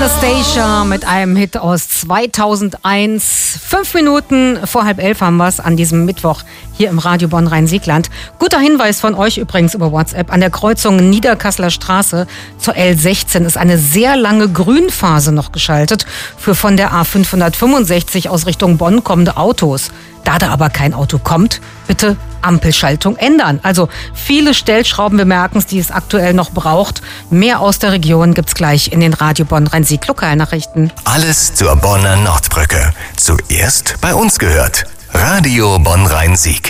Anastasia mit einem Hit aus 2001. 5 Minuten vor 10:30 haben wir es an diesem Mittwoch hier im Radio Bonn-Rhein-Sieg-Land. Guter Hinweis von euch übrigens über WhatsApp. An der Kreuzung Niederkasseler Straße zur L16 ist eine sehr lange Grünphase noch geschaltet für von der A565 aus Richtung Bonn kommende Autos. Da aber kein Auto kommt, bitte Ampelschaltung ändern. Also viele Stellschrauben, wir merken es, die es aktuell noch braucht. Mehr aus der Region gibt's gleich in den Radio Bonn-Rhein-Sieg Lokalnachrichten. Alles zur Bonner Nordbrücke. Zuerst bei uns gehört. Radio Bonn-Rhein-Sieg.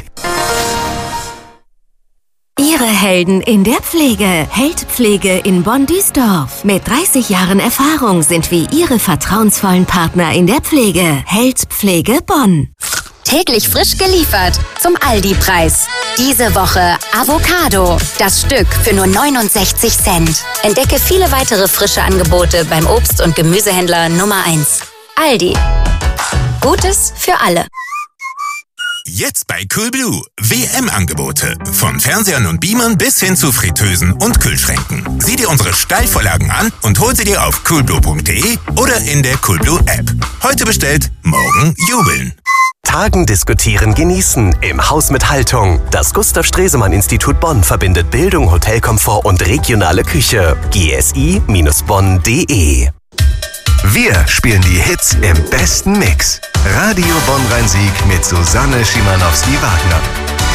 Ihre Helden in der Pflege. Heldpflege in Bonn-Duisdorf. Mit 30 Jahren Erfahrung sind wir Ihre vertrauensvollen Partner in der Pflege. Heldpflege Bonn. Täglich frisch geliefert zum Aldi-Preis. Diese Woche Avocado. Das Stück für nur 69 Cent. Entdecke viele weitere frische Angebote beim Obst- und Gemüsehändler Nummer 1. Aldi. Gutes für alle. Jetzt bei Coolblue. WM-Angebote. Von Fernsehern und Beamern bis hin zu Fritteusen und Kühlschränken. Sieh dir unsere Steilvorlagen an und hol sie dir auf coolblue.de oder in der Coolblue App. Heute bestellt, morgen jubeln. Tagen, diskutieren, genießen im Haus mit Haltung. Das Gustav-Stresemann-Institut Bonn verbindet Bildung, Hotelkomfort und regionale Küche. gsi-bonn.de. Wir spielen die Hits im besten Mix. Radio Bonn-Rhein-Sieg mit Susanne Schimanowski-Wagner.